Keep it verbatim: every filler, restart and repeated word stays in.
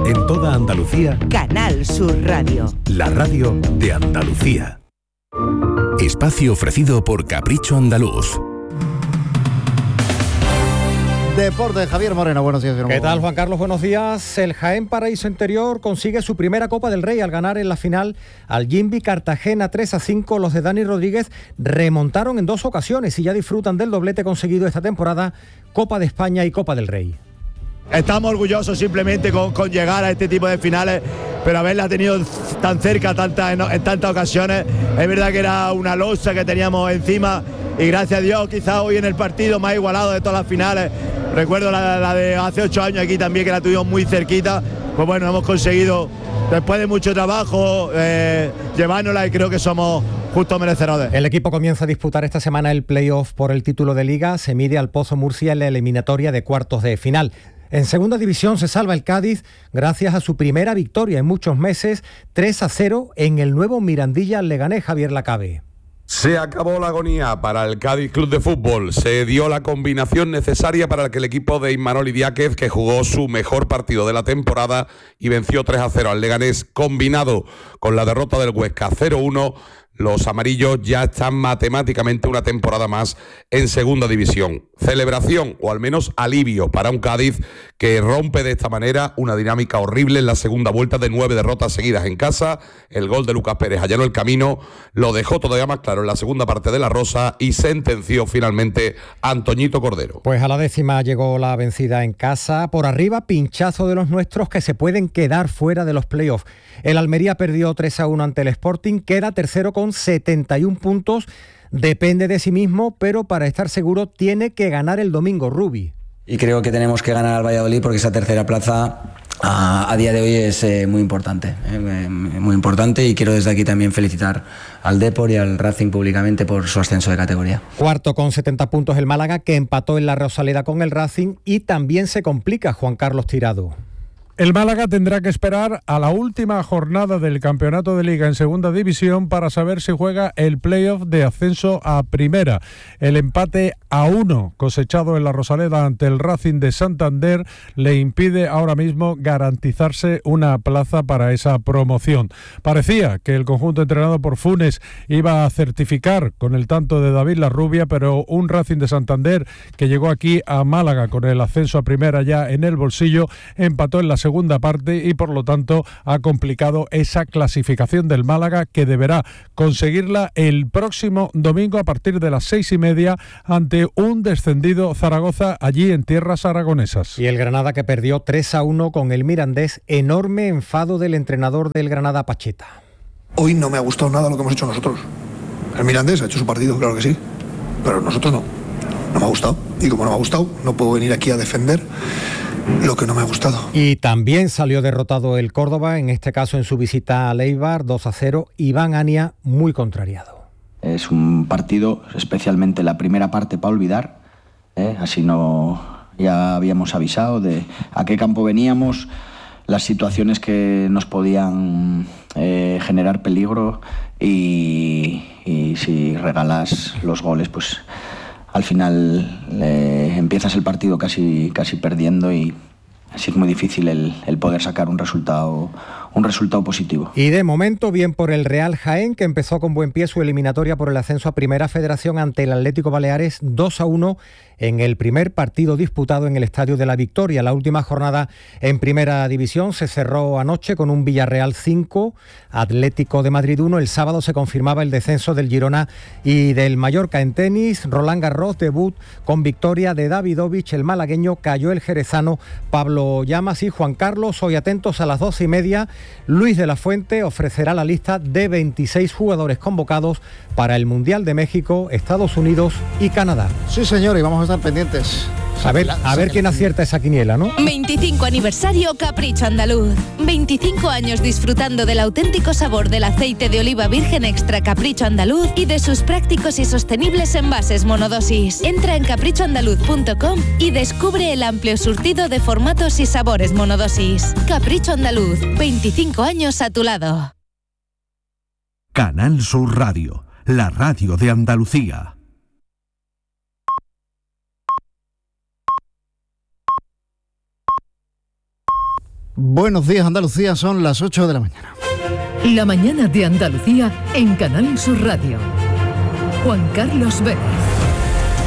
En toda Andalucía, Canal Sur Radio. La radio de Andalucía. Espacio ofrecido por Capricho Andaluz. Deporte, Javier Moreno, buenos días. ¿Qué tal, Juan Carlos? Buenos días. El Jaén Paraíso Interior consigue su primera Copa del Rey al ganar en la final al Jimby Cartagena tres a cinco. Los de Dani Rodríguez remontaron en dos ocasiones y ya disfrutan del doblete conseguido esta temporada, Copa de España y Copa del Rey. Estamos orgullosos simplemente con, con llegar a este tipo de finales, pero haberla tenido tan cerca tanta, en, en tantas ocasiones. Es verdad que era una losa que teníamos encima y gracias a Dios quizás hoy en el partido más igualado de todas las finales. Recuerdo la, la de hace ocho años aquí también, que la tuvimos muy cerquita. Pues bueno, hemos conseguido, después de mucho trabajo, eh, llevárnosla y creo que somos justos merecedores. El equipo comienza a disputar esta semana el playoff por el título de Liga. Se mide al Pozo Murcia en la eliminatoria de cuartos de final. En segunda división se salva el Cádiz gracias a su primera victoria en muchos meses, tres a cero en el nuevo Mirandilla Leganés. Javier Lacabe. Se acabó la agonía para el Cádiz Club de Fútbol. Se dio la combinación necesaria para que el equipo de Imanol Idiáquez, que jugó su mejor partido de la temporada y venció tres a cero al Leganés, combinado con la derrota del Huesca cero uno, los amarillos ya están matemáticamente una temporada más en segunda división. Celebración, o al menos alivio, para un Cádiz que rompe de esta manera una dinámica horrible en la segunda vuelta de nueve derrotas seguidas en casa. El gol de Lucas Pérez allanó el camino, lo dejó todavía más claro en la segunda parte de la Rosa y sentenció finalmente a Antoñito Cordero. Pues a la décima llegó la vencida en casa. Por arriba, pinchazo de los nuestros que se pueden quedar fuera de los playoffs. El Almería perdió tres a uno ante el Sporting, queda tercero con setenta y un puntos. Depende de sí mismo, pero para estar seguro tiene que ganar el domingo, Rubi. Y creo que tenemos que ganar al Valladolid porque esa tercera plaza a, a día de hoy es eh, muy importante, eh, muy importante, y quiero desde aquí también felicitar al Depor y al Racing públicamente por su ascenso de categoría. Cuarto con setenta puntos el Málaga, que empató en la Rosaleda con el Racing, y también se complica Juan Carlos Tirado. El Málaga tendrá que esperar a la última jornada del campeonato de Liga en segunda división para saber si juega el playoff de ascenso a primera. El empate a uno cosechado en la Rosaleda ante el Racing de Santander le impide ahora mismo garantizarse una plaza para esa promoción. Parecía que el conjunto entrenado por Funes iba a certificar con el tanto de David Larrubia, pero un Racing de Santander que llegó aquí a Málaga con el ascenso a primera ya en el bolsillo, empató en la segunda parte y por lo tanto ha complicado esa clasificación del Málaga, que deberá conseguirla el próximo domingo a partir de las seis y media ante un descendido Zaragoza allí en tierras aragonesas. Y el Granada, que perdió tres a uno con el Mirandés. Enorme enfado del entrenador del Granada, Pacheta. Hoy no me ha gustado nada lo que hemos hecho nosotros. El Mirandés ha hecho su partido, claro que sí, pero nosotros no. No me ha gustado, y como no me ha gustado, no puedo venir aquí a defender lo que no me ha gustado. Y también salió derrotado el Córdoba, en este caso en su visita a Leibar, dos a cero. Iván Ania muy contrariado. Es un partido, especialmente la primera parte, para olvidar, ¿eh? Así no, ya habíamos avisado de a qué campo veníamos, las situaciones que nos podían eh, generar peligro, y, y si regalas los goles, pues al final eh, empiezas el partido casi, casi perdiendo, y así es muy difícil el, el poder sacar un resultado, un resultado positivo. Y de momento bien por el Real Jaén, que empezó con buen pie su eliminatoria por el ascenso a Primera Federación ante el Atlético Baleares dos a uno en el primer partido disputado en el Estadio de la Victoria. La última jornada en Primera División se cerró anoche con un Villarreal cinco, Atlético de Madrid uno. El sábado se confirmaba el descenso del Girona y del Mallorca. En tenis, Roland Garros, debut con victoria de Davidovich, el malagueño, cayó el jerezano Pablo Llamas. Y Juan Carlos, hoy atentos a las doce y media, Luis de la Fuente ofrecerá la lista de veintiséis jugadores convocados para el Mundial de México, Estados Unidos y Canadá. Sí, señor, y vamos a estar pendientes. A ver, a ver quién acierta esa quiniela, ¿no? veinticinco aniversario Capricho Andaluz. veinticinco años disfrutando del auténtico sabor del aceite de oliva virgen extra Capricho Andaluz y de sus prácticos y sostenibles envases monodosis. Entra en capricho andaluz punto com y descubre el amplio surtido de formatos y sabores monodosis. Capricho Andaluz, veinticinco años a tu lado. Canal Sur Radio, la radio de Andalucía. Buenos días, Andalucía, son las ocho de la mañana. La mañana de Andalucía en Canal Sur Radio. Juan Carlos Vélez.